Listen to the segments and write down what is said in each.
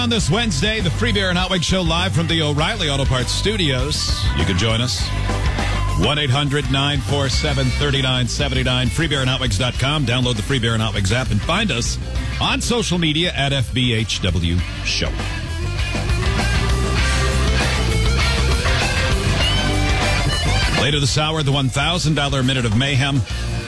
on this Wednesday, the Free Beer and Hot Wings Show live from the O'Reilly Auto Parts Studios. You can join us. 1-800-947-3979. FreeBeerandHotWings.com. Download the Free Beer and Hot Wings app and find us on social media at FBHW Show. Later this hour, the $1,000 Minute of Mayhem.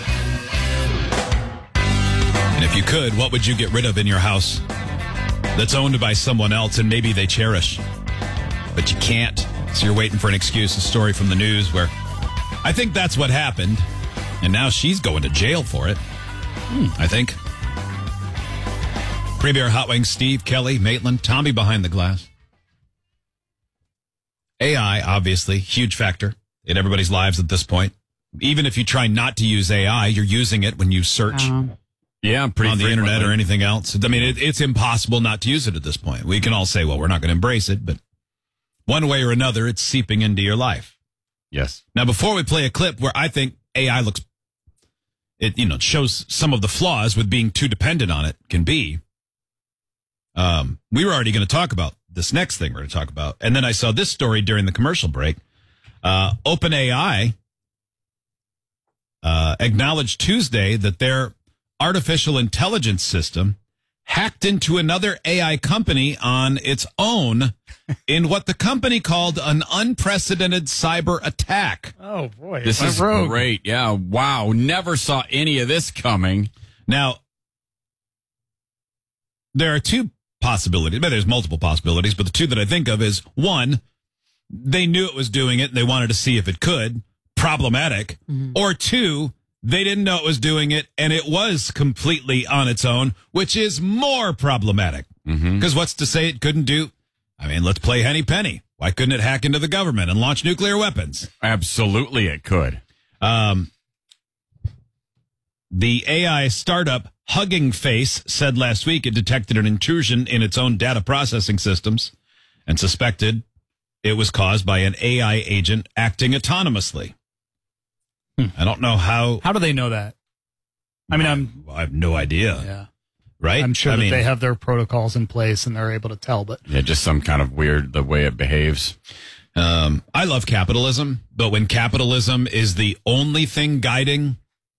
And if you could, what would you get rid of in your house that's owned by someone else and maybe they cherish, but you can't? So you're waiting for an excuse, a story from the news where I think that's what happened, and now she's going to jail for it, I think. Free Beer, Hot Wings, Steve, Kelly, Maitland, Tommy behind the glass. AI, obviously, huge factor in everybody's lives at this point. Even if you try not to use AI, you're using it when you search pretty on the internet or anything else. I mean, it's impossible not to use it at this point. We can all say, well, we're not going to embrace it, but one way or another, it's seeping into your life. Yes. Now, before we play a clip where I think AI it shows some of the flaws with being too dependent on it can be, we were already going to talk about this next thing we're going to talk about. And then I saw this story during the commercial break. OpenAI acknowledged Tuesday that their artificial intelligence system hacked into another AI company on its own in what the company called an unprecedented cyber attack. Oh, boy. This is great. Yeah. Wow. Never saw any of this coming. Now, there are two possibilities. There's multiple possibilities, but the two that I think of is, one, they knew it was doing it and they wanted to see if it could. Problematic. Mm-hmm. Or two, they didn't know it was doing it, and it was completely on its own, which is more problematic. Because what's to say it couldn't do? I mean, let's play Henny Penny. Why couldn't it hack into the government and launch nuclear weapons? Absolutely it could. The AI startup Hugging Face said last week it detected an intrusion in its own data processing systems and suspected it was caused by an AI agent acting autonomously. I don't know how. How do they know that? I mean, I have no idea. Yeah. Right? I'm sure that they have their protocols in place and they're able to tell, but. Yeah, just some kind of weird, the way it behaves. I love capitalism, but when capitalism is the only thing guiding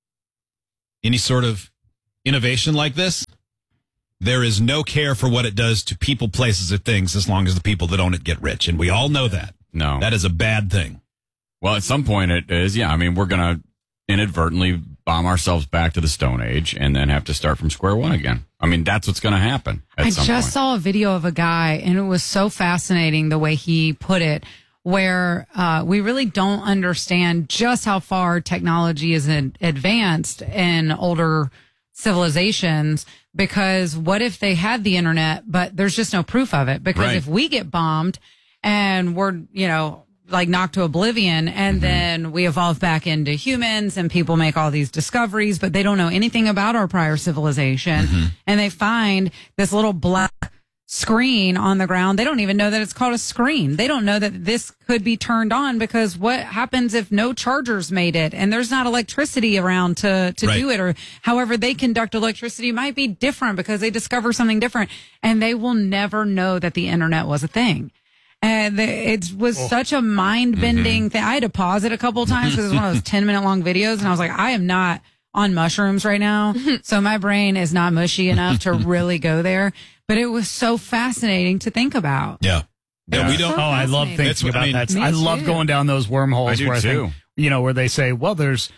any sort of innovation like this, there is no care for what it does to people, places, or things as long as the people that own it get rich. And we all know that. No. That is a bad thing. Well, at some point it is, yeah. I mean, we're going to inadvertently bomb ourselves back to the Stone Age and then have to start from square one again. I mean, that's what's going to happen at some point. I just saw a video of a guy, and it was so fascinating the way he put it, where we really don't understand just how far technology is advanced in older civilizations, because what if they had the internet, but there's just no proof of it? Because if we get bombed and we're, like knocked to oblivion, and then we evolve back into humans and people make all these discoveries, but they don't know anything about our prior civilization. And they find this little black screen on the ground. They don't even know that it's called a screen. They don't know that this could be turned on, because what happens if no chargers made it and there's not electricity around to do it, or however they conduct electricity might be different because they discover something different, and they will never know that the internet was a thing. And it was such a mind-bending thing. I had to pause it a couple of times because it was one of those 10-minute long videos. And I was like, I am not on mushrooms right now. So my brain is not mushy enough to really go there. But it was so fascinating to think about. Yeah. We don't. I love thinking about that. I love going down those wormholes where I think, where they say, well, there's,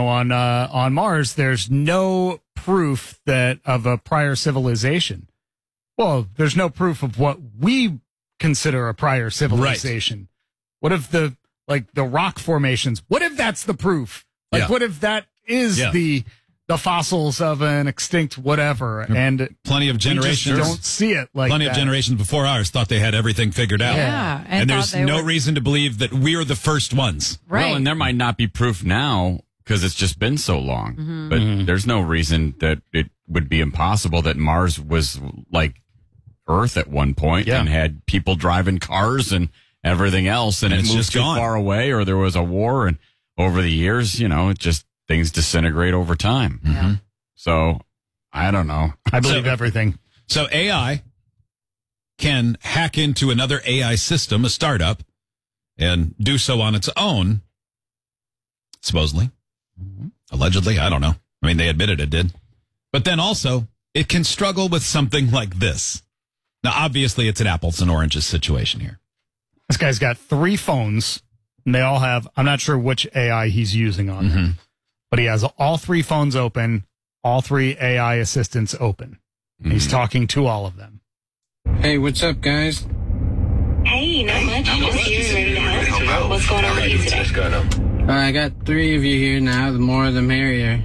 on Mars, there's no proof of a prior civilization. Well, there's no proof of what we consider a prior civilization. Right. What if the rock formations? What if that's the proof? What if that is the fossils of an extinct whatever? And plenty of generations don't see it like plenty that. of generations before ours thought they had everything figured out. Yeah, and there's no reason to believe that we're the first ones. Right. Well, and there might not be proof now because it's just been so long. But there's no reason that it would be impossible that Mars was like Earth at one point and had people driving cars and everything else, and it moved too far away, or there was a war, and over the years, it just things disintegrate over time. So I don't know. I believe everything. So AI can hack into another AI system, a startup, and do so on its own, supposedly. Allegedly, I don't know. I mean, they admitted it did. But then also, it can struggle with something like this. Now, obviously, it's an apples and oranges situation here. This guy's got 3 phones, and they all have, I'm not sure which AI he's using on them, but he has all 3 phones open, all 3 AI assistants open. He's talking to all of them. Hey, what's up, guys? Hey, not much. Just here, ready to help. What's going on with you today? I got 3 of you here now. The more, the merrier.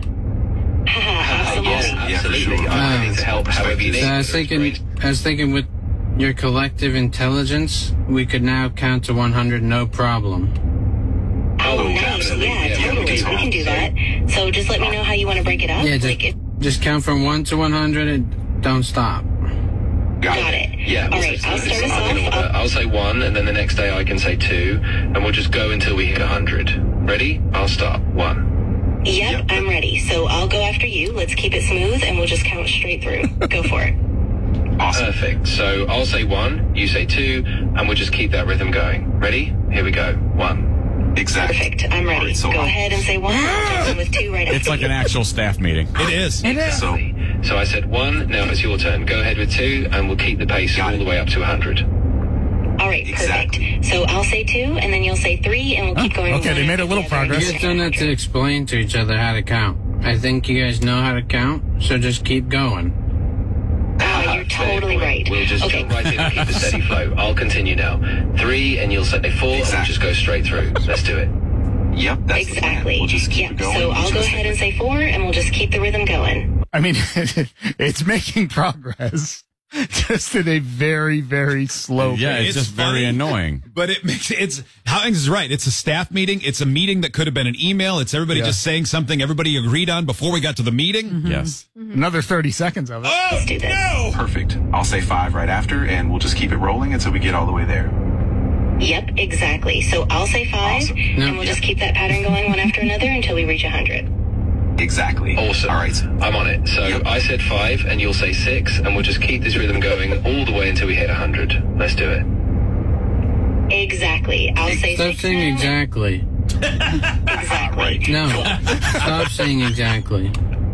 Yeah, for sure. I'm ready to help however you need. So I was thinking with your collective intelligence, we could now count to 100 no problem. Oh, nice. Yeah, totally. We can do that. So just let me know how you want to break it up. Yeah, just count from 1 to 100 and don't stop. Got it. Yeah. All right, I'll start us off. I'll say 1, and then the next day I can say 2, and we'll just go until we hit 100. Ready? I'll start. 1. Yep, I'm ready. So I'll go after you. Let's keep it smooth, and we'll just count straight through. Go for it. Awesome. Perfect. So I'll say 1, you say 2, and we'll just keep that rhythm going. Ready? Here we go. 1. Exactly. Perfect. I'm ready. Right, so go ahead and say 1. I'll jump in with 2 right after. It's like an actual staff meeting. It is. So I said 1. Now it's your turn. Go ahead with 2, and we'll keep the pace all the way up to 100. All right, perfect. So I'll say 2, and then you'll say 3, and we'll keep going. Okay, they made a little progress. You guys don't have to explain to each other how to count. I think you guys know how to count, so just keep going. You're totally right. We'll just jump right in and keep the steady flow. I'll continue now. 3, and you'll say 4, and we'll just go straight through. Let's do it. Yep, that's exactly. We'll just keep it going. So I'll go ahead and say 4, and we'll just keep the rhythm going. I mean, it's making progress. Just at a very, very slow pace. Yeah, it's just very annoying. But Howings is right. It's a staff meeting. It's a meeting that could have been an email. It's everybody just saying something everybody agreed on before we got to the meeting. Yes. Another 30 seconds of it. Oh, let's do this. No! Perfect. I'll say 5 right after, and we'll just keep it rolling until we get all the way there. Yep, exactly. So I'll say 5, and we'll just keep that pattern going one after another until we reach 100. Exactly. Awesome. All right. I'm on it. So I said 5, and you'll say 6, and we'll just keep this rhythm going all the way until we hit 100. Let's do it. Exactly. I'll say 6. Stop saying exactly. Exactly. No. Stop saying exactly.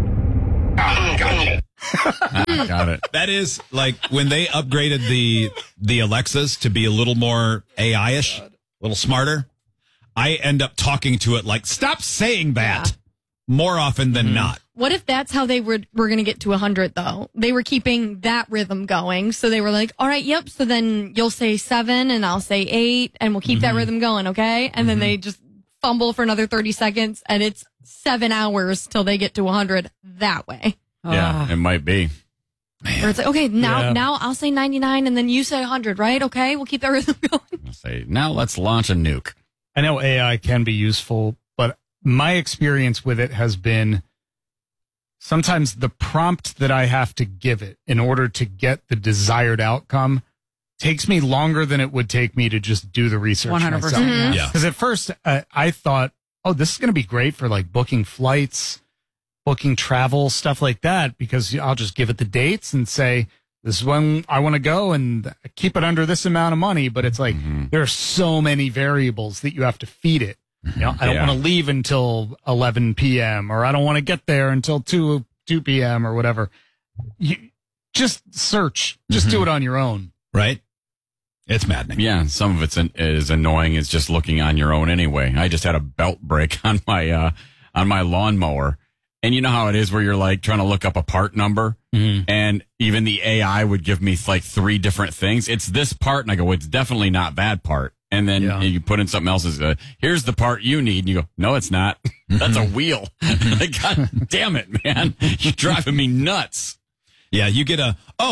Got it. Got it. That is like when they upgraded the Alexas to be a little more AI-ish, a little smarter. I end up talking to it like, stop saying that. More often than not. What if that's how they were going to get to 100, though? They were keeping that rhythm going. So they were like, all right, yep. So then you'll say 7 and I'll say 8 and we'll keep that rhythm going, okay? And then they just fumble for another 30 seconds and it's 7 hours till they get to 100 that way. Yeah, it might be. Man. Or it's like, okay, now I'll say 99 and then you say 100, right? Okay, we'll keep that rhythm going. I'll say, now let's launch a nuke. I know AI can be useful, but my experience with it has been sometimes the prompt that I have to give it in order to get the desired outcome takes me longer than it would take me to just do the research 100%. myself. Yeah. Because at first I thought, oh, this is going to be great for like booking flights, booking travel, stuff like that, because I'll just give it the dates and say, this is when I want to go and keep it under this amount of money. But it's like, there are so many variables that you have to feed it. You know, I don't want to leave until 11 p.m. or I don't want to get there until 2 p.m. or whatever. You just search, just do it on your own. Right? It's maddening. Yeah, some of it's is annoying. It's just looking on your own anyway. I just had a belt break on my lawnmower. And you know how it is where you're like trying to look up a part number and even the AI would give me like 3 different things. It's this part. And I go, it's definitely not that part. And then you put in something else as here's the part you need. And you go, no, it's not. That's a wheel. Like, God damn it, man. You're driving me nuts. Yeah, you get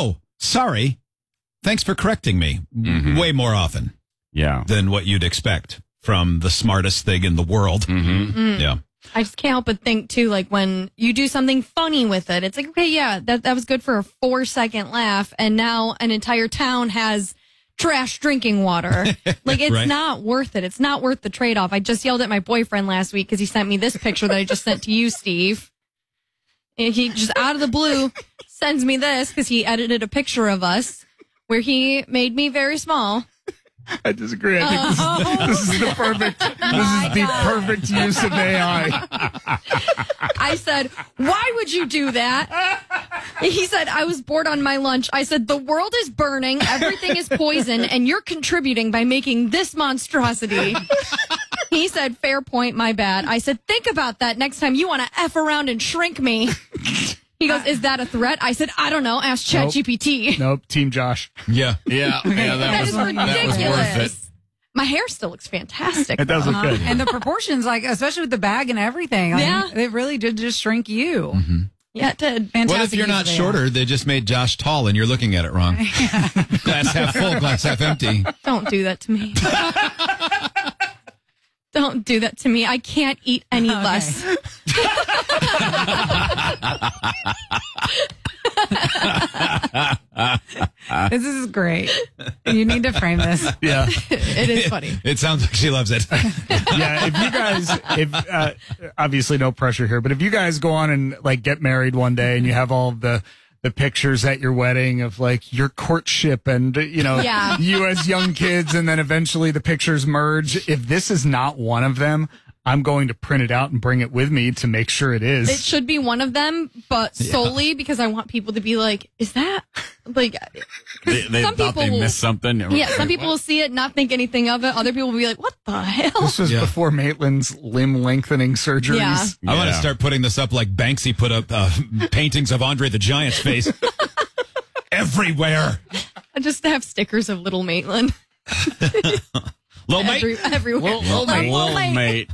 sorry. Thanks for correcting me. Way more often. Yeah. Than what you'd expect from the smartest thing in the world. Yeah. I just can't help but think too, like when you do something funny with it, it's like, okay, yeah, that was good for a 4-second laugh. And now an entire town has trash drinking water. Like, it's not worth it. It's not worth the trade-off. I just yelled at my boyfriend last week because he sent me this picture that I just sent to you, Steve. And he just out of the blue sends me this because he edited a picture of us where he made me very small. I disagree. I think this is the perfect use of AI. I said, why would you do that? He said, I was bored on my lunch. I said, the world is burning. Everything is poison. And you're contributing by making this monstrosity. He said, fair point. My bad. I said, think about that next time you want to F around and shrink me. He goes, is that a threat? I said, I don't know. Ask ChatGPT. Nope. Team Josh. Yeah. That is ridiculous. That was worth it. My hair still looks fantastic. It does look good. And the proportions, like, especially with the bag and everything. Yeah. It really did just shrink you. Mm-hmm. Yeah, it did. Fantastic. What if you're not shorter? They just made Josh tall and you're looking at it wrong. Glass half full, glass half empty. Don't do that to me. Don't do that to me. I can't eat any less. This is great. You need to frame this. Yeah. It is funny. It sounds like she loves it. Yeah. If you guys, obviously no pressure here, but if you guys go on and like get married one day and you have all of the pictures at your wedding of like your courtship and, you as young kids, and then eventually the pictures merge. If this is not one of them, I'm going to print it out and bring it with me to make sure it is. It should be one of them, but solely because I want people to be like, is that like, they some thought people they will, missed something. Yeah. Some people will see it, not think anything of it. Other people will be like, what the hell? This was before Maitland's limb lengthening surgeries. Yeah. I want to start putting this up like Banksy put up paintings of Andre the Giant's face everywhere. I just have stickers of little Maitland. Little mate? Everywhere. Little mate.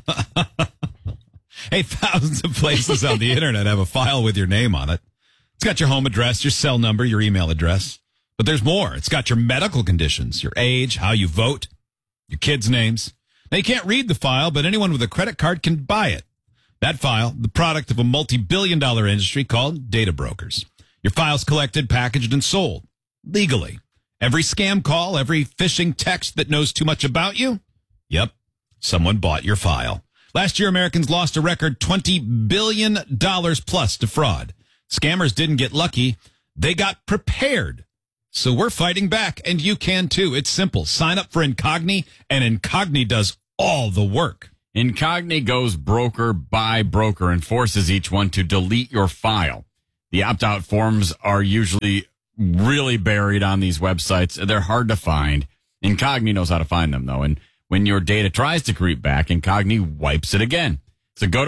Hey, thousands of places on the internet have a file with your name on it. It's got your home address, your cell number, your email address. But there's more. It's got your medical conditions, your age, how you vote, your kids' names. Now, you can't read the file, but anyone with a credit card can buy it. That file, the product of a multi-billion-dollar industry called data brokers. Your file's collected, packaged, and sold legally. Every scam call, every phishing text that knows too much about you, yep, someone bought your file. Last year, Americans lost a record $20 billion plus to fraud. Scammers didn't get lucky. They got prepared. So we're fighting back, and you can too. It's simple. Sign up for Incogni, and Incogni does all the work. Incogni goes broker by broker and forces each one to delete your file. The opt-out forms are usually really buried on these websites. They're hard to find. Incogni knows how to find them, though. And when your data tries to creep back, Incogni wipes it again. So go to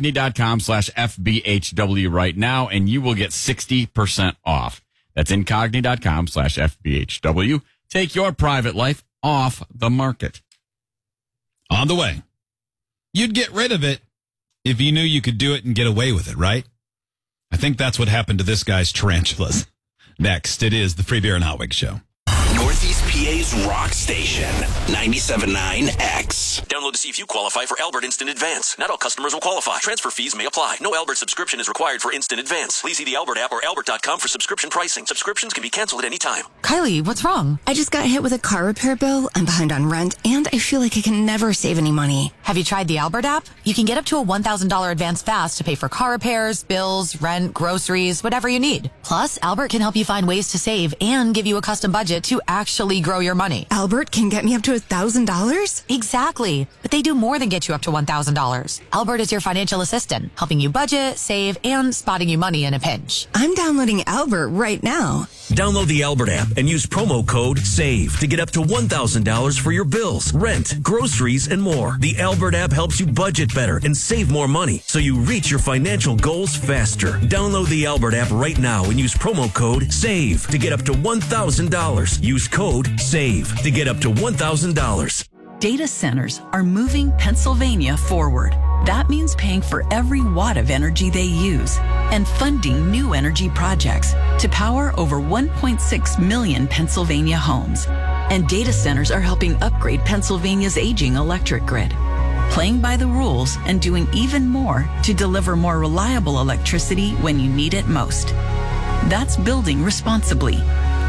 incogni.com/FBHW right now, and you will get 60% off. That's incogni.com/FBHW. Take your private life off the market. On the way. You'd get rid of it if you knew you could do it and get away with it, right? I think that's what happened to this guy's tarantulas. Next, it is the Free Beer and Hot Wings Show. Northeast PA's rock station, 97.9 X. Download to see if you qualify for Albert Instant Advance. Not all customers will qualify. Transfer fees may apply. No Albert subscription is required for Instant Advance. Please see the Albert app or albert.com for subscription pricing. Subscriptions can be canceled at any time. Kylie, what's wrong? I just got hit with a car repair bill. I'm behind on rent, and I feel like I can never save any money. Have you tried the Albert app? You can get up to a $1,000 advance fast to pay for car repairs, bills, rent, groceries, whatever you need. Plus, Albert can help you find ways to save and give you a custom budget to actually grow your money. Albert can get me up to $1,000? Exactly. But they do more than get you up to $1,000. Albert is your financial assistant, helping you budget, save, and spotting you money in a pinch. I'm downloading Albert right now. Download the Albert app and use promo code SAVE to get up to $1,000 for your bills, rent, groceries, and more. The Albert app helps you budget better and save more money so you reach your financial goals faster. Download the Albert app right now and use promo code SAVE to get up to $1,000. Use code SAVE to get up to $1,000. Data centers are moving Pennsylvania forward. That means paying for every watt of energy they use and funding new energy projects to power over 1.6 million Pennsylvania homes. And data centers are helping upgrade Pennsylvania's aging electric grid, playing by the rules and doing even more to deliver more reliable electricity when you need it most. That's building responsibly.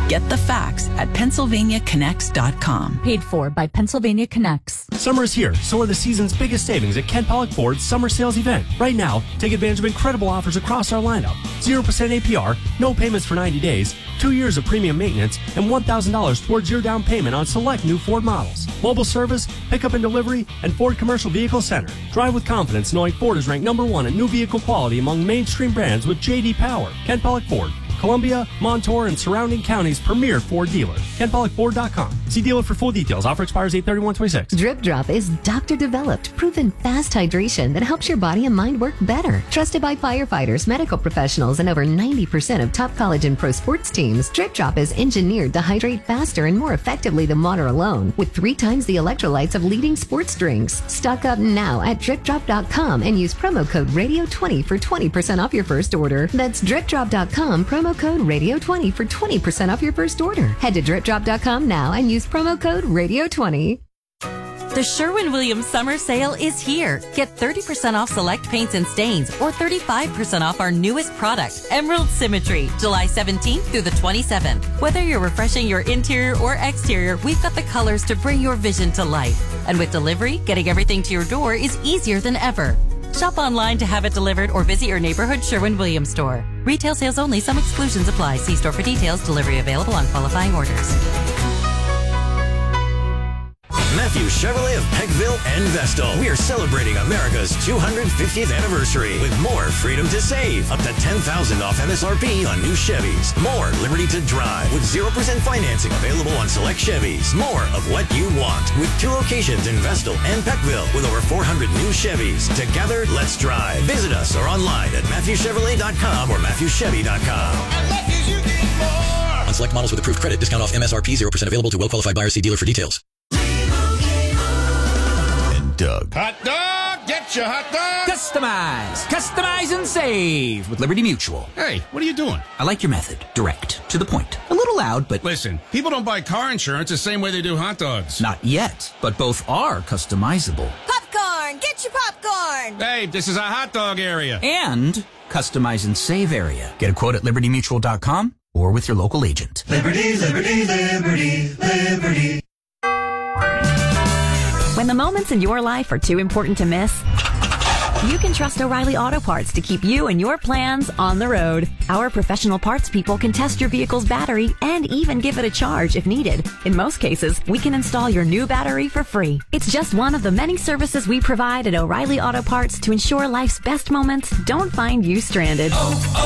Get the facts at PennsylvaniaConnects.com. Paid for by Pennsylvania Connects. Summer is here, so are the season's biggest savings at Ken Pollock Ford's summer sales event. Right now, take advantage of incredible offers across our lineup. 0% APR, no payments for 90 days, 2 years of premium maintenance, and $1,000 towards your down payment on select new Ford models. Mobile service, pickup and delivery, and Ford Commercial Vehicle Center. Drive with confidence knowing Ford is ranked #1 in new vehicle quality among mainstream brands with J.D. Power. Ken Pollock Ford, Columbia, Montour, and surrounding counties' premier Ford dealer. KenPollockFord.com. See dealer for full details. Offer expires 8/31/26. Drip Drop is doctor-developed, proven fast hydration that helps your body and mind work better. Trusted by firefighters, medical professionals, and over 90% of top college and pro sports teams, Drip Drop is engineered to hydrate faster and more effectively than water alone, with 3 times the electrolytes of leading sports drinks. Stock up now at DripDrop.com and use promo code Radio20 for 20% off your first order. That's DripDrop.com, promo code Radio20 for 20% off your first order. Head to DripDrop.com now and use promo code Radio20. The Sherwin-Williams summer sale is here. Get 30% off select paints and stains or 35% off our newest product, Emerald Symmetry, July 17th through the 27th. Whether you're refreshing your interior or exterior, we've got the colors to bring your vision to life. And with delivery, getting everything to your door is easier than ever. Shop online to have it delivered or visit your neighborhood Sherwin-Williams store. Retail sales only. Some exclusions apply. See store for details. Delivery available on qualifying orders. Matthew Chevrolet of Peckville and Vestal. We are celebrating America's 250th anniversary with more freedom to save. Up to $10,000 off MSRP on new Chevys. More liberty to drive with 0% financing available on select Chevys. More of what you want with 2 locations in Vestal and Peckville with over 400 new Chevys. Together, let's drive. Visit us or online at MatthewChevrolet.com or MatthewChevy.com. On select models with approved credit, discount off MSRP, 0% available to well-qualified buyers. See dealer for details. Doug. Hot dog! Get your hot dog! Customize and save with Liberty Mutual. Hey, what are you doing? I like your method. Direct. To the point. A little loud, but... Listen, people don't buy car insurance the same way they do hot dogs. Not yet, but both are customizable. Popcorn! Get your popcorn! Hey, this is a hot dog area. And customize and save area. Get a quote at LibertyMutual.com or with your local agent. Liberty, liberty, liberty, liberty. When the moments in your life are too important to miss, you can trust O'Reilly Auto Parts to keep you and your plans on the road. Our professional parts people can test your vehicle's battery and even give it a charge if needed. In most cases, we can install your new battery for free. It's just one of the many services we provide at O'Reilly Auto Parts to ensure life's best moments don't find you stranded.